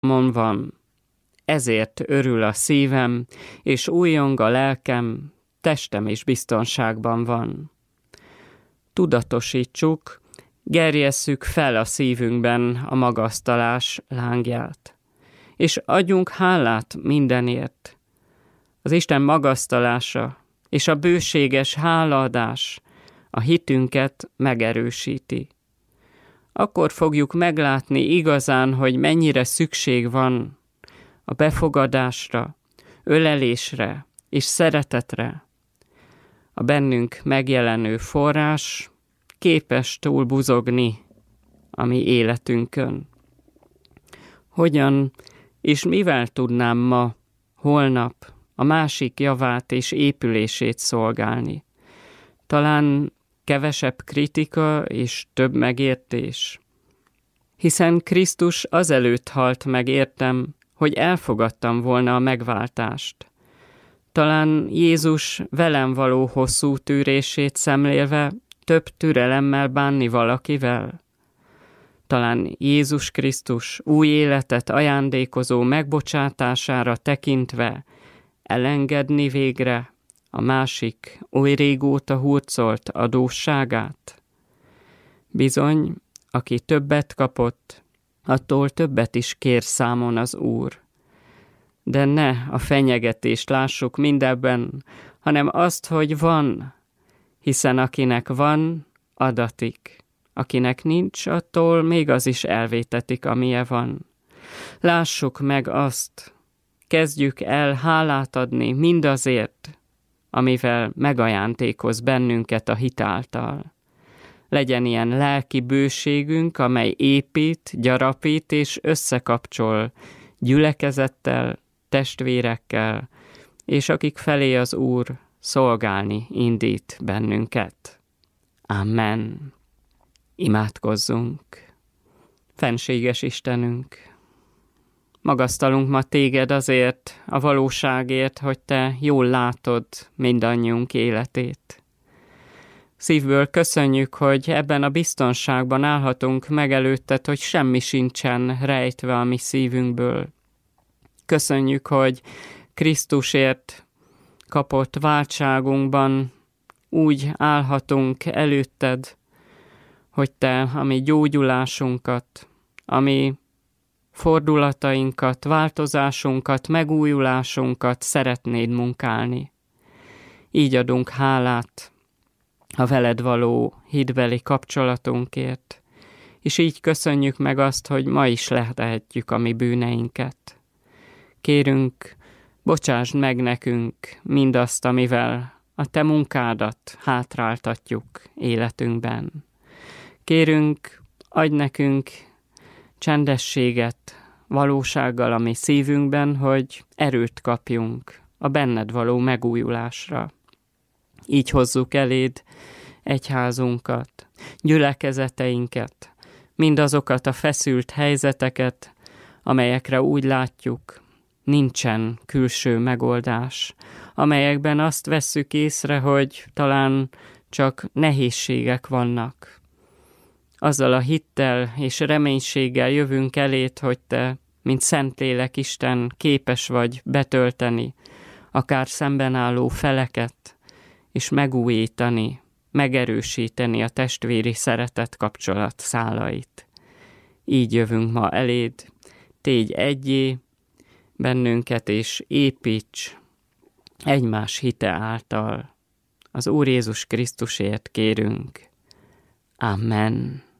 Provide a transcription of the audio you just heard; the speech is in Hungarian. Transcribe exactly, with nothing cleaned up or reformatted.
Mon van. Ezért örül a szívem, és újjong a lelkem, testem is biztonságban van. Tudatosítsuk, gerjesszük fel a szívünkben a magasztalás lángját, és adjunk hálát mindenért. Az Isten magasztalása és a bőséges hálaadás a hitünket megerősíti. Akkor fogjuk meglátni igazán, hogy mennyire szükség van a befogadásra, ölelésre és szeretetre. A bennünk megjelenő forrás képes túlbuzogni a mi életünkön. Hogyan és mivel tudnám ma, holnap a másik javát és épülését szolgálni? Talán kevesebb kritika és több megértés. Hiszen Krisztus azelőtt halt meg értem, hogy elfogadtam volna a megváltást. Talán Jézus velem való hosszú tűrését szemlélve több türelemmel bánni valakivel. Talán Jézus Krisztus új életet ajándékozó megbocsátására tekintve elengedni végre a másik oly régóta hurcolt adósságát. Bizony, aki többet kapott, attól többet is kér számon az Úr. De ne a fenyegetést lássuk mindebben, hanem azt, hogy van, hiszen akinek van, adatik. Akinek nincs, attól még az is elvétetik, amilyen van. Lássuk meg azt, kezdjük el hálát adni mindazért, amivel megajándékoz bennünket a hit által. Legyen ilyen lelki bőségünk, amely épít, gyarapít és összekapcsol gyülekezettel, testvérekkel, és akik felé az Úr szolgálni indít bennünket. Amen. Imádkozzunk. Fenséges Istenünk, magasztalunk ma téged azért, a valóságért, hogy te jól látod mindannyiunk életét. Szívből köszönjük, hogy ebben a biztonságban állhatunk meg előtted, hogy semmi sincsen rejtve a mi szívünkből. Köszönjük, hogy Krisztusért kapott váltságunkban úgy állhatunk előtted, hogy te a mi gyógyulásunkat, a mi fordulatainkat, változásunkat, megújulásunkat szeretnéd munkálni. Így adunk hálát a veled való hitbeli kapcsolatunkért, és így köszönjük meg azt, hogy ma is lehetjük a mi bűneinket. Kérünk, bocsásd meg nekünk mindazt, amivel a te munkádat hátráltatjuk életünkben. Kérünk, adj nekünk csendességet, valósággal a mi szívünkben, hogy erőt kapjunk a benned való megújulásra. Így hozzuk eléd egyházunkat, gyülekezeteinket, mindazokat a feszült helyzeteket, amelyekre úgy látjuk, nincsen külső megoldás, amelyekben azt vesszük észre, hogy talán csak nehézségek vannak. Azzal a hittel és reménységgel jövünk elét, hogy te, mint Szentlélek Isten, képes vagy betölteni akár szemben álló feleket, és megújítani, megerősíteni a testvéri szeretet kapcsolat szálait. Így jövünk ma eléd, tégy egyé bennünket, és építs egymás hite által. Az Úr Jézus Krisztusért kérünk. Amen.